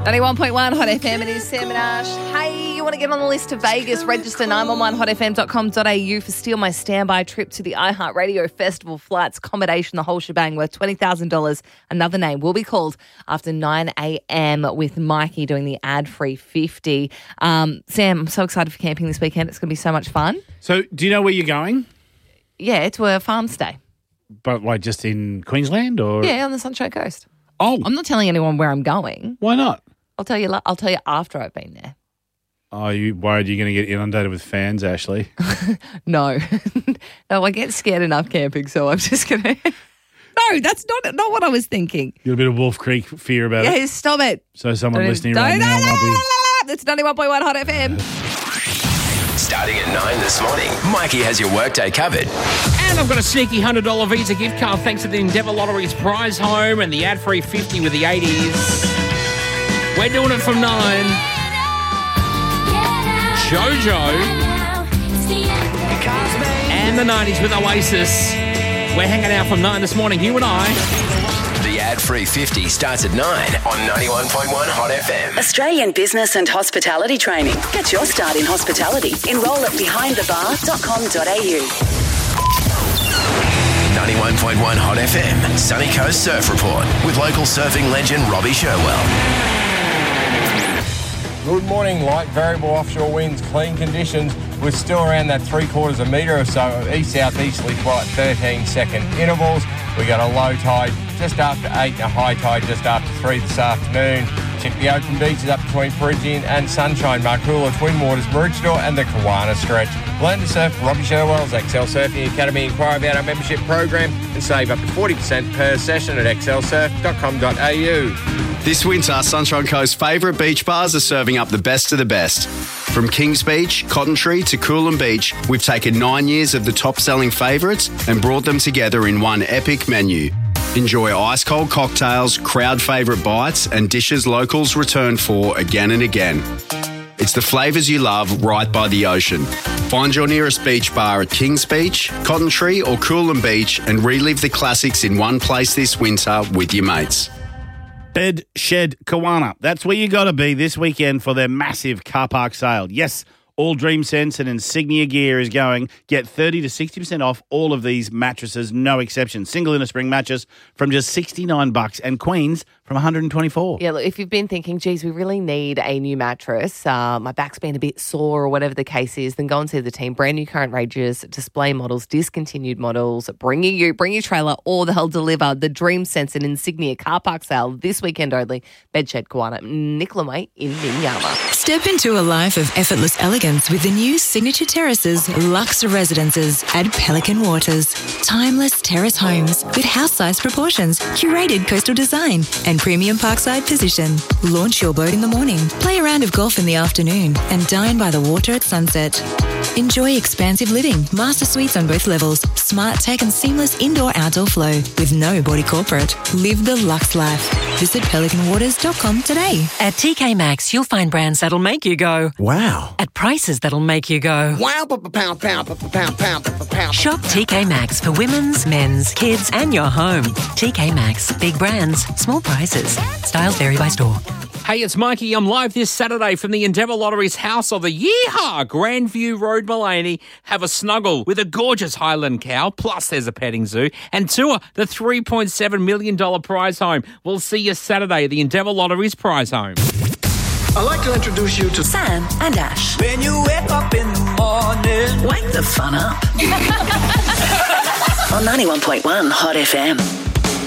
91.1 Hot FM, it is Sam and Ash. Hey, you want to get on the list to Vegas? Register 911hotfm.com.au for Steal My Standby trip to the iHeartRadio Festival, flights, accommodation, the whole shebang worth $20,000. Another name will be called after 9 a.m. with Mikey doing the ad-free 50. Sam, I'm so excited for camping this weekend. It's going to be so much fun. So, do you know where you're going? Yeah, to a farm stay. But like just in Queensland or? Yeah, on the Sunshine Coast. Oh. I'm not telling anyone where I'm going. Why not? I'll tell you after I've been there. Oh, are you worried you're going to get inundated with fans, Ashley? No. No, I get scared enough camping, so I'm just going to... No, that's not what I was thinking. You got a bit of Wolf Creek fear about it? Yeah, stop it. So someone listening right now might be... That's 91.1 Hot FM. Starting at 9 this morning, Mikey has your workday covered. And I've got a sneaky $100 Visa gift card thanks to the Endeavour Lottery's prize home and the ad-free 50 with the 80s. We're doing it from 9. Jojo and the 90s with Oasis. We're hanging out from 9 this morning, you and I. The ad-free 50 starts at 9 on 91.1 Hot FM. Australian Business and Hospitality Training. Get your start in hospitality. Enrol at behindthebar.com.au. 91.1 Hot FM, Sunny Coast Surf Report with local surfing legend Robbie Sherwell. Good morning. Light variable offshore winds, clean conditions. We're still around that 3/4 of a metre or so of east-southeasterly flow at 13-second intervals. We got a low tide just after 8 and a high tide just after 3 this afternoon. Check the open beaches up between Peregian and Sunshine, Marcoola, Twin Waters, Maroochydore and the Kawana stretch. Learn to surf Robbie Sherwell's Excel Surfing Academy. Inquire about our membership program and save up to 40% per session at excelsurf.com.au. This winter, Sunshine Coast's favourite beach bars are serving up the best of the best. From Kings Beach, Cotton Tree to Coolum Beach, we've taken 9 years of the top-selling favourites and brought them together in one epic menu. Enjoy ice-cold cocktails, crowd favourite bites and dishes locals return for again and again. It's the flavours you love right by the ocean. Find your nearest beach bar at Kings Beach, Cotton Tree or Coolum Beach and relive the classics in one place this winter with your mates. Bed Shed Kawana. That's where you got to be this weekend for their massive car park sale. Yes, all DreamSense and Insignia gear is going. Get 30 to 60% off all of these mattresses, no exception. Single inner spring mattress from just $69 and queens from $124. Yeah, look, if you've been thinking, geez, we really need a new mattress, my back's been a bit sore or whatever the case is, then go and see the team. Brand new current ranges, display models, discontinued models, bring your trailer or they'll deliver. The DreamSense and Insignia car park sale this weekend only. Bedshed Kawana, Nicola Way in Minyama. Step into a life of effortless elegance with the new Signature Terraces Luxe Residences at Pelican Waters. Timeless terrace homes with house-sized proportions, curated coastal design and premium parkside position. Launch your boat in the morning, play a round of golf in the afternoon and dine by the water at sunset. Enjoy expansive living, master suites on both levels, smart tech and seamless indoor-outdoor flow with no body corporate. Live the luxe life. Visit pelicanwaters.com today. At TK Maxx, you'll find brands that'll make you go, wow, at prices that'll make you go, wow, pow. Shop TK Maxx for women's, men's, kids and your home. TK Maxx. Big brands, small prices. Styles vary by store. Hey, it's Mikey. I'm live this Saturday from the Endeavour Lottery's House of the Yeehaw, Grandview Road, Mullaney. Have a snuggle with a gorgeous Highland cow, plus there's a petting zoo, and tour the $3.7 million prize home. We'll see you Saturday at the Endeavour Lottery's prize home. I'd like to introduce you to Sam and Ash. When you wake up in the morning, Wake the fun up. On 91.1 Hot FM.